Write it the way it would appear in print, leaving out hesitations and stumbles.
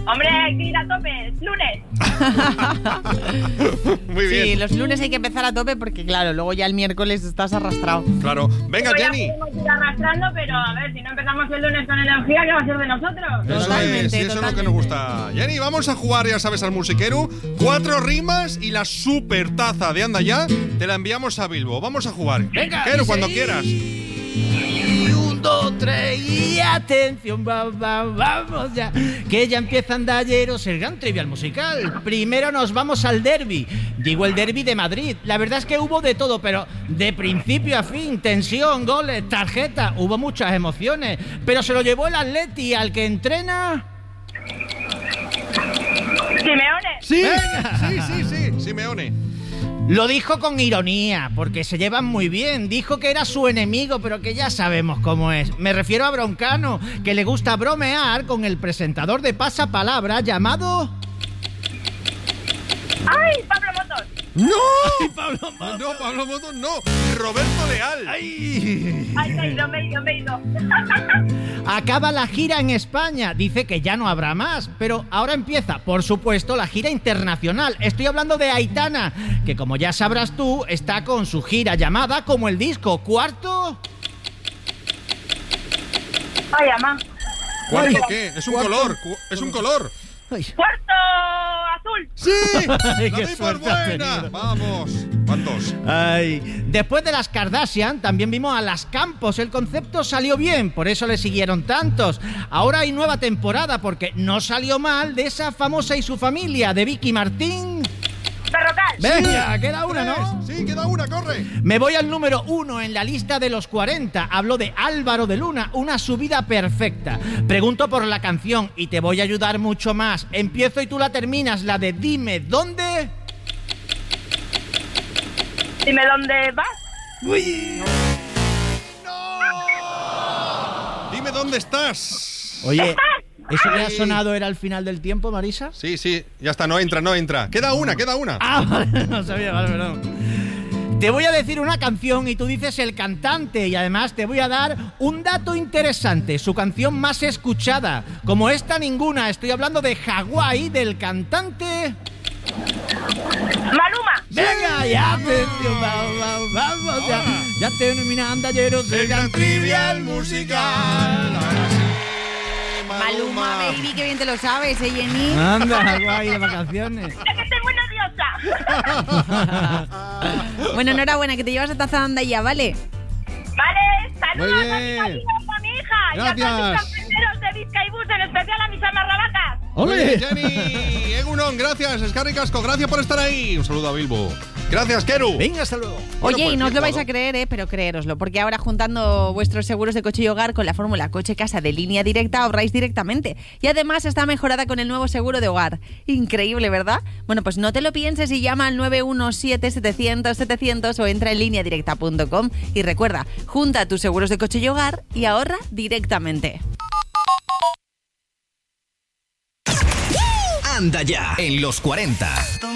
Hombre, hay que ir a tope, es lunes. Muy bien. Sí, los lunes hay que empezar a tope porque, claro, luego ya el miércoles estás arrastrado. Claro. Venga, Pues Jenny. ya podemos ir arrastrando, pero a ver, si no empezamos el lunes con energía, ¿qué va a ser de nosotros? Eso Totalmente, es, sí, eso es lo que nos gusta. Jenny, vamos a jugar, ya sabes, al musiquero. 4 rimas y la super taza de Anda Ya te la enviamos a Bilbo. Vamos a jugar. Venga, Quero, dice, cuando quieras. 1, 2, 3 y atención, vamos ya. Que ya empieza Andalleros, el gran trivial musical. Primero nos vamos al derbi. Digo el derbi de Madrid. La verdad es que hubo de todo, pero de principio a fin, tensión, goles, tarjeta, hubo muchas emociones. Pero se lo llevó el Atleti al que entrena. Simeone. Sí, sí, Simeone. Lo dijo con ironía, porque se llevan muy bien. Dijo que era su enemigo, pero que ya sabemos cómo es. Me refiero a Broncano, que le gusta bromear con el presentador de Pasapalabra llamado... ¡Ay, Pablo Motos! ¡No! Pablo Motos. No, Pablo Motos no. Roberto Leal. ¡Ay! ¡Ay, me he ido! Acaba la gira en España. Dice que ya no habrá más, pero ahora empieza, por supuesto, la gira internacional. Estoy hablando de Aitana, que como ya sabrás tú, está con su gira llamada como el disco cuarto... ¡Ay, ama! ¿Cuarto qué? Es un color. Es un color. Ay. ¡Cuarto azul! ¡Sí! Ay, ¡La qué doy por suerte has buena! tenido. Vamos. ¿Cuántos? Ay. Después de las Kardashian, también vimos a las Campos. El concepto salió bien, por eso le siguieron tantos. Ahora hay nueva temporada, porque no salió mal de esa famosa y su familia, de Vicky Martín. ¡Berrocal! Venga, queda una, ¿no? Sí, queda una, corre. Me voy al número 1 en la lista de los 40. Hablo de Álvaro de Luna, una subida perfecta. Pregunto por la canción y te voy a ayudar mucho más. Empiezo y tú la terminas, la de Dime ¿Dónde? Dime dónde vas. Uy. Dime dónde estás. Oye, ¿eso que ha sonado era el final del tiempo, Marisa? Sí, ya está, no entra. Queda una. Ah, vale, no sabía, vale, perdón. Te voy a decir una canción y tú dices el cantante, y además te voy a dar un dato interesante, su canción más escuchada. Como esta ninguna, estoy hablando de Hawái, del cantante... ¡Maluma! Venga, ya, atención, vamos, ya termina Andalleros, el gran trivial musical. Maluma, baby, qué bien te lo sabes, Jenny. Anda, Hawái de vacaciones. ¡Es que estoy muy nerviosa! Bueno, enhorabuena, que te llevas a taza de Anda Ya, ¿vale? Vale, saludos Muy a mi bien. marido, a mi hija y a todos Gracias. mis compañeros de Vizcaibus, en especial a mis amarrabacas. Muy bien, ¡Ole! Jenny. Egunon, gracias. Escarri Casco, gracias por estar ahí. Un saludo a Bilbo. Gracias, Keru. Venga, hasta luego. Bueno, Oye, pues y no os bien lo vais jugado. a creer, pero creéroslo, porque ahora juntando vuestros seguros de coche y hogar con la fórmula coche-casa de Línea Directa ahorráis directamente. Y además está mejorada con el nuevo seguro de hogar. Increíble, ¿verdad? Bueno, pues no te lo pienses y llama al 917-700-700 o entra en lineadirecta.com. Y recuerda, junta tus seguros de coche y hogar y ahorra directamente. Anda Ya en los 40.